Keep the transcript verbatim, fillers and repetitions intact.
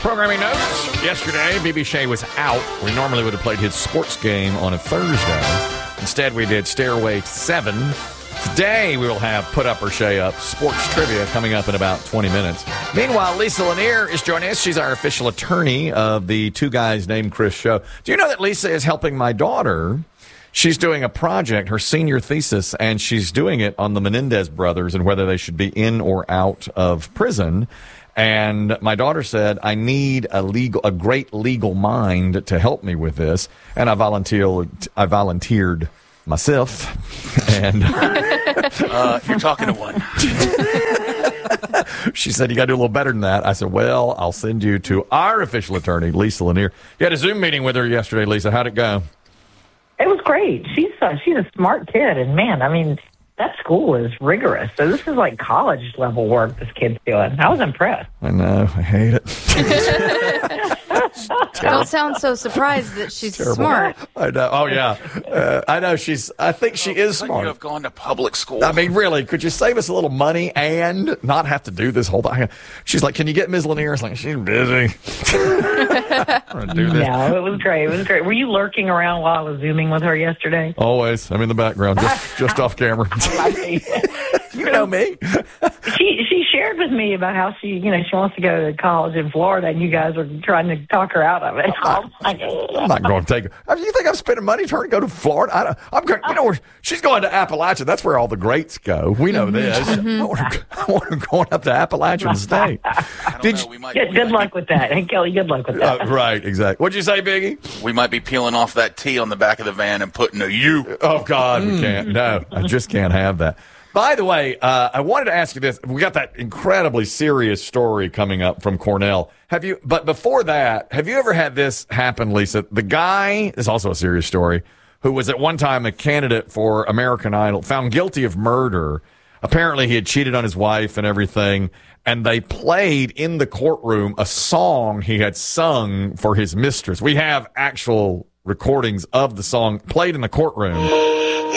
Programming notes. Yesterday, B B Shea was out. We normally would have played his sports game on a Thursday. Instead, we did Stairway seven. Today, we will have Put Up or Shea Up sports trivia coming up in about twenty minutes. Meanwhile, Lisa Lanier is joining us. She's our official attorney of the Two Guys Named Chris show. Do you know that Lisa is helping my daughter? She's doing a project, her senior thesis, and she's doing it on the Menendez brothers and whether they should be in or out of prison. And my daughter said, I need a legal, a great legal mind to help me with this. And I volunteered, I volunteered myself. And uh, you're talking to one. She said, you got to do a little better than that. I said, well, I'll send you to our official attorney, Lisa Lanier. You had a Zoom meeting with her yesterday, Lisa. How'd it go? It was great. She's uh, she's a smart kid, and man, I mean, that school is rigorous. So this is like college level work this kid's doing. I was impressed. I know. I hate it. Don't sound so surprised that she's smart. I know. Oh, yeah. Uh, I know she's, I think she is smart. You have gone to public school. I mean, really, could you save us a little money and not have to do this whole thing? She's like, can you get Miz Lanier? It's like, she's busy. I'm do this. No, it was great. It was great. Were you lurking around while I was Zooming with her yesterday? Always. I'm in the background, just, just off camera. You know me. She she shared with me about how she, you know, she wants to go to college in Florida, and you guys are trying to talk her out of it. I'm not, I'm not going to take her. I mean, you think I'm spending money trying to go to Florida? I don't, I'm going, you know, where she's going to Appalachia. That's where all the greats go. We know this. Mm-hmm. I, want her, I want her going up to Appalachian State. Did know, we might, good we good might luck be, with that. Hey, Kelly, good luck with that. Uh, right, exactly. What'd you say, Biggie? We might be peeling off that T on the back of the van and putting a U. Oh, God, we can't. No, I just can't have that. By the way, uh, I wanted to ask you this. We got that incredibly serious story coming up from Cornell. Have you? But before that, have you ever had this happen, Lisa? The guy is also a serious story, who was at one time a candidate for American Idol, found guilty of murder. Apparently, he had cheated on his wife and everything, and they played in the courtroom a song he had sung for his mistress. We have actual recordings of the song played in the courtroom.